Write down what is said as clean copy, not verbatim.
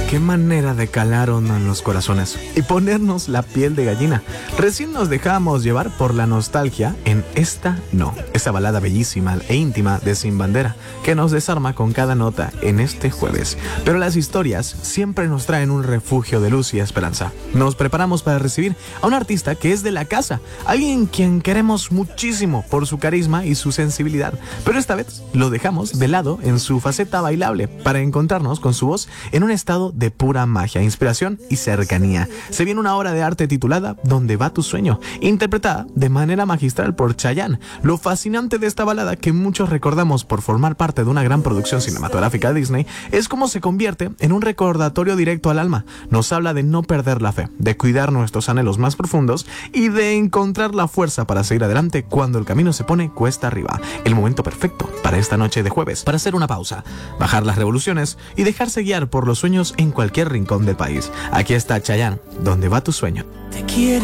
Qué manera de calar hondo en los corazones y ponernos la piel de gallina. Recién nos dejamos llevar por la nostalgia en esta balada bellísima e íntima de Sin Bandera, que nos desarma con cada nota en este jueves. Pero las historias siempre nos traen un refugio de luz y esperanza. Nos preparamos para recibir a un artista que es de la casa, alguien quien queremos muchísimo por su carisma y su sensibilidad, pero esta vez lo dejamos de lado en su faceta bailable para encontrarnos con su voz en un estado de pura magia, inspiración y cercanía. Se viene una obra de arte titulada ¿Dónde va tu sueño?, interpretada de manera magistral por Chayanne. Lo fascinante de esta balada, que muchos recordamos por formar parte de una gran producción cinematográfica de Disney, es cómo se convierte en un recordatorio directo al alma. Nos habla de no perder la fe, de cuidar nuestros anhelos más profundos y de encontrar la fuerza para seguir adelante cuando el camino se pone cuesta arriba. El momento perfecto para esta noche de jueves, para hacer una pausa, bajar las revoluciones y dejarse guiar por los sueños en cualquier rincón del país. Aquí está Chayanne, ¿Dónde va tu sueño? Te quiere